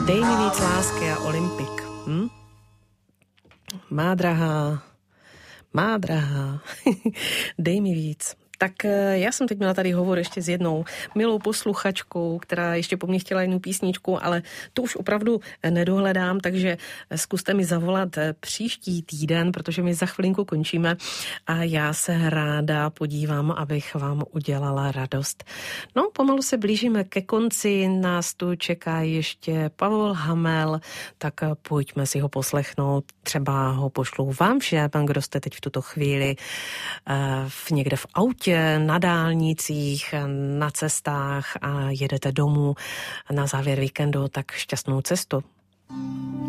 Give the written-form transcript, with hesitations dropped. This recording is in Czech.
Dej mi víc lásky a Olympik. Má drahá, dej mi víc. Tak já jsem teď měla tady hovor ještě s jednou milou posluchačkou, která ještě po mně chtěla jednu písničku, ale to už opravdu nedohledám, takže zkuste mi zavolat příští týden, protože my za chvilinku končíme a já se ráda podívám, abych vám udělala radost. No, pomalu se blížíme ke konci, nás tu čeká ještě Pavel Hamel, tak pojďme si ho poslechnout, třeba ho pošlu vám všem, kdo jste teď v tuto chvíli někde v autě, na dálnicích, na cestách a jedete domů na závěr víkendu, tak šťastnou cestu.